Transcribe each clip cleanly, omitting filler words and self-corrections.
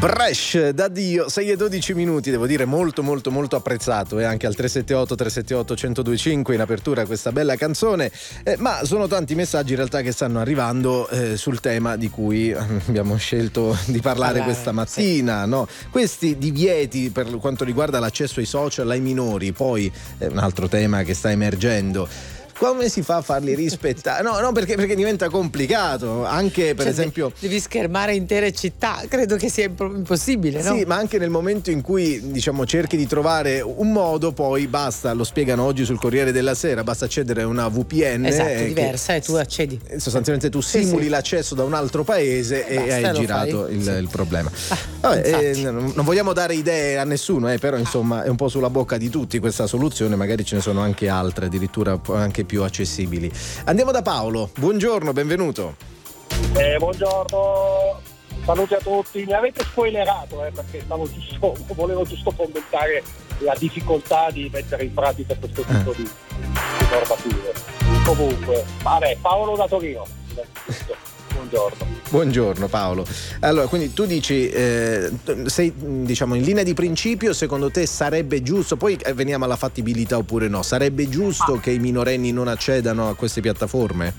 Bresh da Dio, 6:12, devo dire molto apprezzato, e anche al 378 in apertura questa bella canzone, ma sono tanti messaggi in realtà che stanno arrivando sul tema di cui abbiamo scelto di parlare questa mattina, sì. No? Questi divieti per quanto riguarda l'accesso ai social ai minori, poi un altro tema che sta emergendo. Come si fa a farli rispettare? No, perché diventa complicato. Anche per esempio devi schermare intere città, credo che sia impossibile, no? Sì, ma anche nel momento in cui cerchi di trovare un modo, poi basta, lo spiegano oggi sul Corriere della Sera, basta accedere a una VPN diversa e tu accedi. Sostanzialmente tu simuli l'accesso da un altro paese e hai girato il problema. Non vogliamo dare idee a nessuno, però insomma è un po' sulla bocca di tutti questa soluzione, magari ce ne sono anche altre, addirittura anche più accessibili. Andiamo da Paolo, buongiorno, benvenuto. Buongiorno, saluti a tutti. Mi avete spoilerato perché volevo giusto commentare la difficoltà di mettere in pratica questo tipo di normative. Comunque, Paolo da Torino. Buongiorno Paolo. Allora, quindi tu dici, sei in linea di principio, secondo te sarebbe giusto, poi veniamo alla fattibilità oppure no, sarebbe giusto che i minorenni non accedano a queste piattaforme?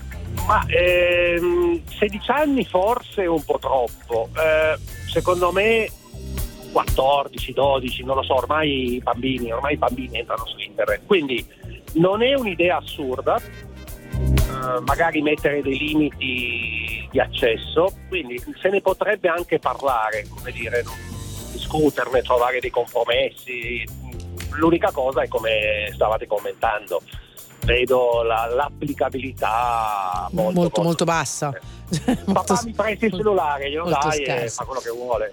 16 anni forse un po' troppo, secondo me 14, 12, non lo so, ormai i bambini entrano su internet, quindi non è un'idea assurda. Magari mettere dei limiti di accesso, quindi se ne potrebbe anche parlare, discuterne, trovare dei compromessi. L'unica cosa è, come stavate commentando, vedo l'applicabilità molto bassa. Papà mi presti il cellulare, glielo dai e fa quello che vuole.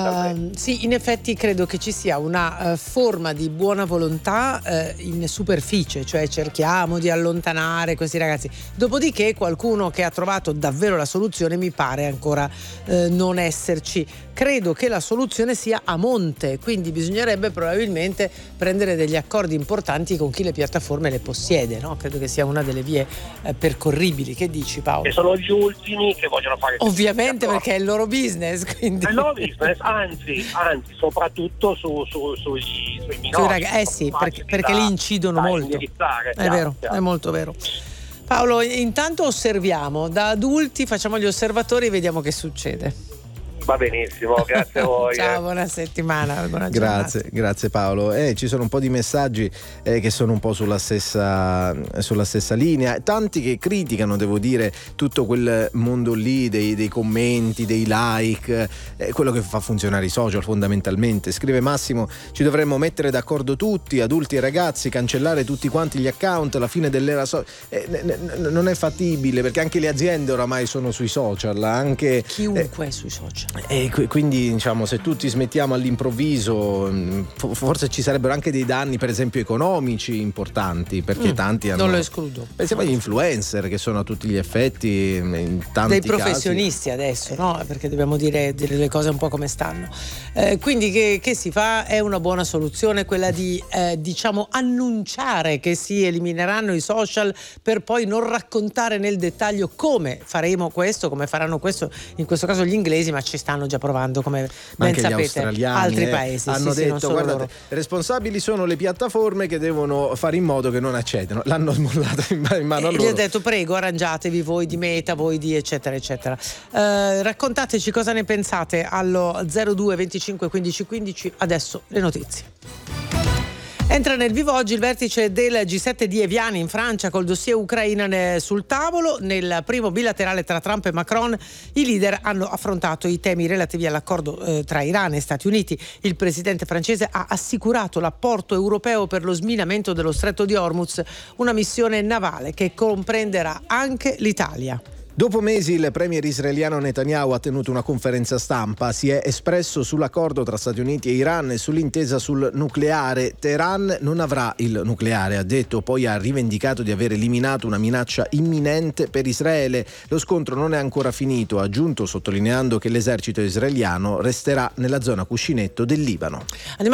Sì, in effetti credo che ci sia una forma di buona volontà in superficie, cioè cerchiamo di allontanare questi ragazzi. Dopodiché qualcuno che ha trovato davvero la soluzione mi pare ancora non esserci. Credo che la soluzione sia a monte, quindi bisognerebbe probabilmente prendere degli accordi importanti con chi le piattaforme le possiede, no? Credo che sia una delle vie percorribili. Che dici, Paolo? E sono gli ultimi che vogliono fare, ovviamente, perché è il loro business, quindi. È il loro business, anzi soprattutto sui minori, perché li incidono molto. È vero, è molto vero. Paolo, intanto osserviamo, da adulti facciamo gli osservatori e vediamo che succede. Va benissimo, grazie a voi. Ciao, buona settimana, buona grazie Paolo. Ci sono un po' di messaggi che sono un po' sulla stessa linea, tanti che criticano, devo dire, tutto quel mondo lì dei commenti, dei like, quello che fa funzionare i social fondamentalmente. Scrive Massimo: ci dovremmo mettere d'accordo tutti, adulti e ragazzi, cancellare tutti quanti gli account alla fine dell'era non è fattibile, perché anche le aziende oramai sono sui social, anche chiunque è sui social. E quindi se tutti smettiamo all'improvviso, forse ci sarebbero anche dei danni, per esempio economici, importanti, perché tanti hanno. Non lo escludo. Pensiamo agli influencer, che sono a tutti gli effetti in tanti dei professionisti casi. Adesso, no? Perché dobbiamo dire le cose un po' come stanno. Quindi che si fa? È una buona soluzione quella di annunciare che si elimineranno i social, per poi non raccontare nel dettaglio come faremo questo, come faranno questo, in questo caso gli inglesi, ma ci stanno già provando, come ben anche sapete, gli australiani altri paesi hanno detto: guardate, responsabili sono le piattaforme che devono fare in modo che non accedano. L'hanno smollata in mano a loro. Gli ho detto: prego, arrangiatevi voi di Meta, voi di eccetera eccetera. Raccontateci cosa ne pensate allo 02 25 15 15. Adesso le notizie. Entra nel vivo oggi il vertice del G7 di Evian in Francia, col dossier Ucraina sul tavolo. Nel primo bilaterale tra Trump e Macron i leader hanno affrontato i temi relativi all'accordo tra Iran e Stati Uniti. Il presidente francese ha assicurato l'apporto europeo per lo sminamento dello stretto di Hormuz, una missione navale che comprenderà anche l'Italia. Dopo mesi il premier israeliano Netanyahu ha tenuto una conferenza stampa, si è espresso sull'accordo tra Stati Uniti e Iran e sull'intesa sul nucleare. Teheran non avrà il nucleare, ha detto, poi ha rivendicato di aver eliminato una minaccia imminente per Israele. Lo scontro non è ancora finito, ha aggiunto, sottolineando che l'esercito israeliano resterà nella zona cuscinetto del Libano.